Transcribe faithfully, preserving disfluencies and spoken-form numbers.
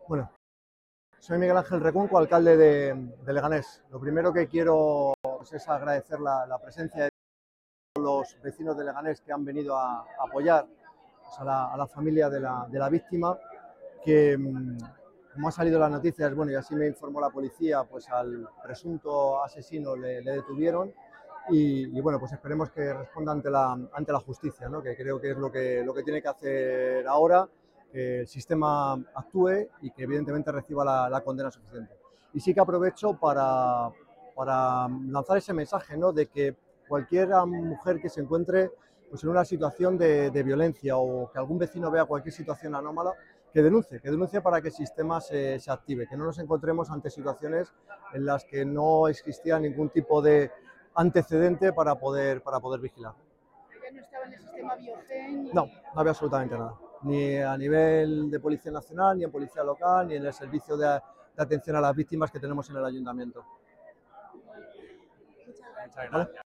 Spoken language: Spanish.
Bueno, soy Miguel Ángel Recunco, alcalde de, de Leganés. Lo primero que quiero pues, es agradecer la, la presencia de los vecinos de Leganés que han venido a, a apoyar pues, a, la, a la familia de la, de la víctima, que como ha salido en las noticias, bueno, y así me informó la policía, pues al presunto asesino le, le detuvieron y, y bueno, pues esperemos que responda ante la, ante la justicia, ¿no? Que creo que es lo que, lo que tiene que hacer ahora, que el sistema actúe y que evidentemente reciba la, la condena suficiente. Y sí que aprovecho para, para lanzar ese mensaje, ¿no? De que cualquier mujer que se encuentre pues, en una situación de, de violencia o que algún vecino vea cualquier situación anómala, que denuncie, que denuncie para que el sistema se, se active, que no nos encontremos ante situaciones en las que no existía ningún tipo de antecedente para poder, para poder vigilar. ¿Ya no estaba en el sistema Biogen? Y... No, no había absolutamente nada, ni a nivel de Policía Nacional, ni en Policía Local, ni en el servicio de, de atención a las víctimas que tenemos en el Ayuntamiento. Muchas gracias. ¿Vale?